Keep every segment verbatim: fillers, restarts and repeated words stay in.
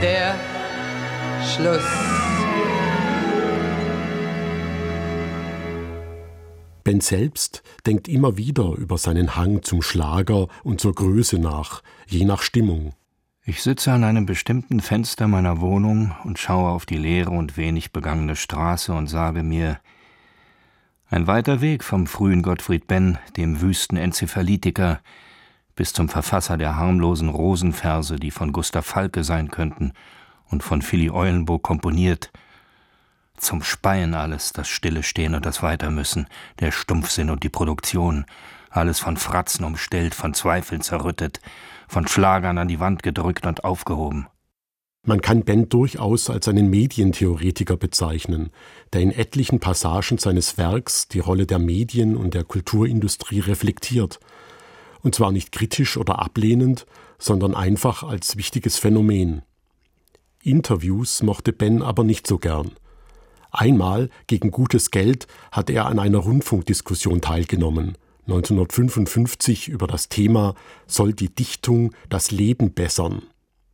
Der Schluss. Ben selbst denkt immer wieder über seinen Hang zum Schlager und zur Größe nach, je nach Stimmung. Ich sitze an einem bestimmten Fenster meiner Wohnung und schaue auf die leere und wenig begangene Straße und sage mir, ein weiter Weg vom frühen Gottfried Benn, dem wüsten Enzephalitiker, bis zum Verfasser der harmlosen Rosenverse, die von Gustav Falke sein könnten und von Philly Eulenburg komponiert. Zum Speien alles, das Stille stehen und das Weitermüssen, der Stumpfsinn und die Produktion, alles von Fratzen umstellt, von Zweifeln zerrüttet, von Schlagern an die Wand gedrückt und aufgehoben. Man kann Ben durchaus als einen Medientheoretiker bezeichnen, der in etlichen Passagen seines Werks die Rolle der Medien und der Kulturindustrie reflektiert. Und zwar nicht kritisch oder ablehnend, sondern einfach als wichtiges Phänomen. Interviews mochte Ben aber nicht so gern. Einmal, gegen gutes Geld, hat er an einer Rundfunkdiskussion teilgenommen, neunzehnhundertfünfundfünfzig über das Thema »Soll die Dichtung das Leben bessern?«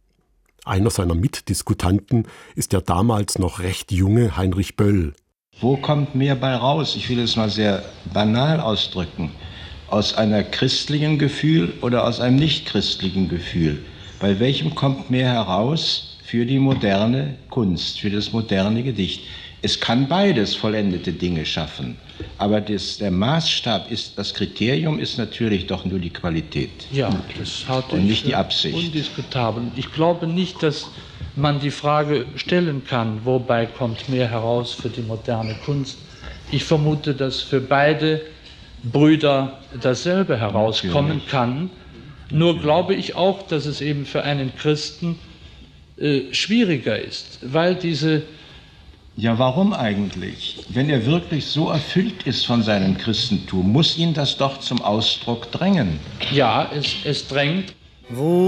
Einer seiner Mitdiskutanten ist der damals noch recht junge Heinrich Böll. Wo kommt mehr bei raus? Ich will es mal sehr banal ausdrücken. Aus einem christlichen Gefühl oder aus einem nicht-christlichen Gefühl? Bei welchem kommt mehr heraus für die moderne Kunst, für das moderne Gedicht? Es kann beides vollendete Dinge schaffen, aber das, der Maßstab ist, das Kriterium ist natürlich doch nur die Qualität. Ja, das halte und ich nicht die Absicht. Undiskutabel. Ich glaube nicht, dass man die Frage stellen kann, wobei kommt mehr heraus für die moderne Kunst. Ich vermute, dass für beide Brüder dasselbe herauskommen natürlich kann. Nur natürlich glaube ich auch, dass es eben für einen Christen äh, schwieriger ist, weil diese Ja, warum eigentlich? Wenn er wirklich so erfüllt ist von seinem Christentum, muss ihn das doch zum Ausdruck drängen. Ja, es, es drängt. Wo